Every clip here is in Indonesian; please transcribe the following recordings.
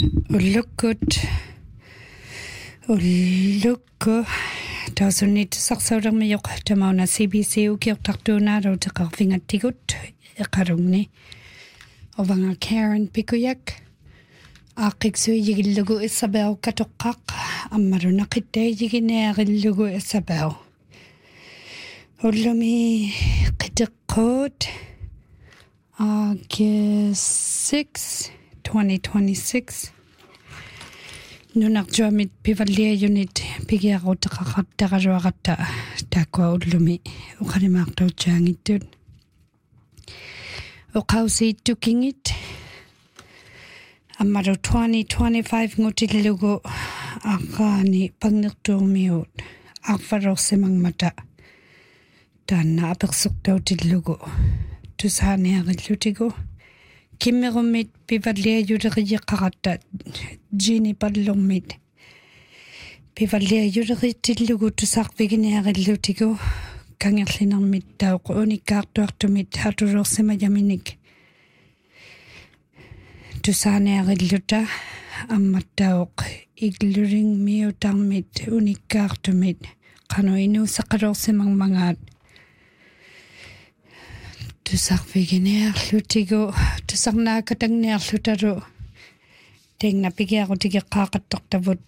Ulukku tausunit saksauramiyok tamauna CBC ukiortartuunaaro teqarfingattigut eqarungni ovanga Karen Pikuyak aaqiqsuijigillugu issabau katoqqaq ammarunaqittaijiginearillugu issabau ullumi qiteqqut August 6, 2026 Nunarjuamit pivalliajunit pigiaqutaqaqattaqaruaqatta taakua ullumi uqalimaaqtuutsaangittut uqausiittukingit ammaru 2025 ngutillugu aqaani pangnertuumiut arfarorsimangmata taanna apersuqtautillugu tusaaniaqillutigu kimmerumit pivalliajuleriqqaqatta Jini pallormit pivalliajuleritillugu tusarviginearillutigu kangerlinarmit tauq unikkaartuartumit hatulorsimajaminik tusaaniarilluta ammattauq igluring miutarmit unikkaartumit qanu inuuseqalorsimangmangaat tusarviginearlutigu tusarnaakatangniarlutaru Tengna pigiaqutigeqqaaqattortavut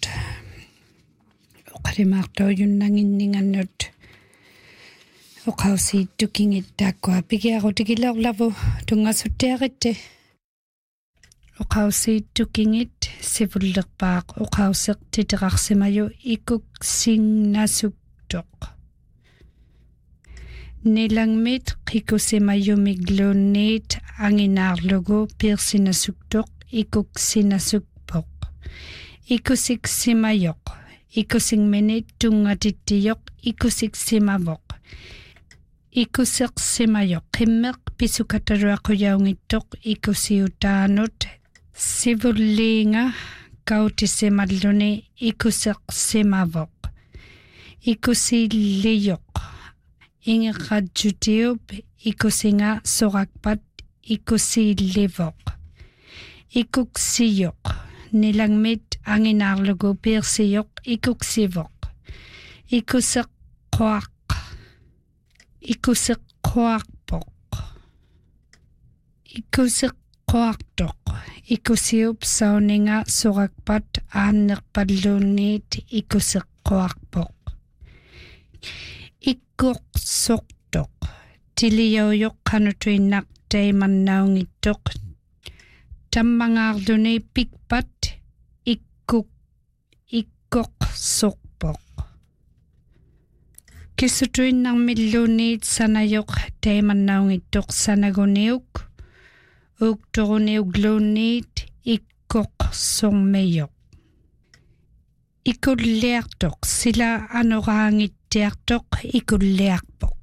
uqalimaartuujunnanginningannut uqausiittukingit taakkua pigiaqutigileorlavu tungasuttiaritti uqausiittukingit sivullerpaaq uqauseqtiteqarsimayu ikuksinnasuktoq nilangmit qikusimayumigluunniit anginaarlugu piirsinasuktoq ikuksinasukpoq ikusiksimayoq ikusingminit tungatittiyoq ikusiksimavoq ikuseqsimayoq qimmeq pisukataruaquyaungittoq ikusiutaanut sivulliinga kautisimalluni ikuseqsimavoq ikusilliyoq ingeqadjutiup ikusinga soqakpat ikusiillivoq ikuksiyoq nilangmit anginaarlugu piirsiyoq ikuksivoq ikuseqquarpoq ikuseqquartoq ikusiup sauninga soqakpat aannerpalluunniit ikuseqquarpoq ikkuqsortoq tiliauyoq qanutuinnaq taimannaungittoq tammangaarluni pikpat ikkoqsorpoq kisutuinnarmilluunniit sanayoq taimannaungittoq sanaguniuk uuktoruniugluunniit ikkoqsormiyoq ikulliartoq sila anoraangittiartoq ikulliarpoq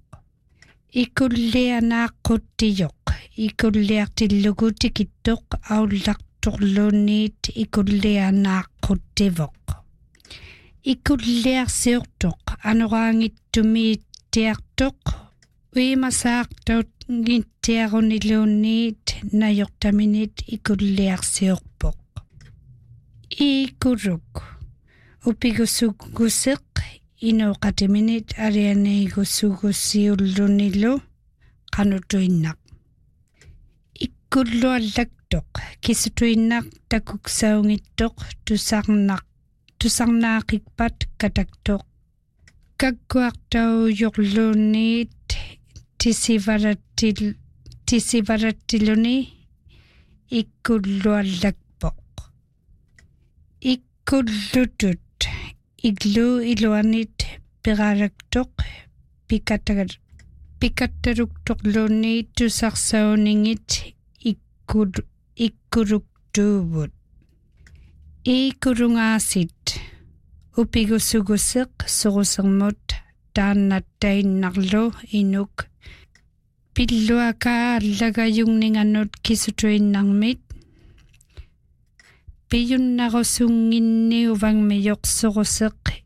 ikullianaaquttiyoq ikulliartillugu tikittoq aullartorluunniit ikullianaaquttivoq ikulliarsiortoq anoraangittumiittiartoq uimasaartaungittiaruniluunniit nayortaminit ikulliarsiorpoq ikuruk upigusuguseq inuqatiminit alianiigusugusiullunilu qanutuinnaq ikkulluallaktoq kisutuinnaq takuksaungittoq tusarnaaqikpat kataktoq kakkuartauyorluunniit tisivarattiluni ikkulluallakpoq ikkullutut iglu iluanit piralaktoq pikattaruktorluunniit tusarsauningit ikkuruktuuvut ikurungaasit upigusuguseq sorusermut taannattainnarlu inuk pilluakaa allagayungninganut kisutuinnarmit piyunnarusunginniuvangmiyoq soruseq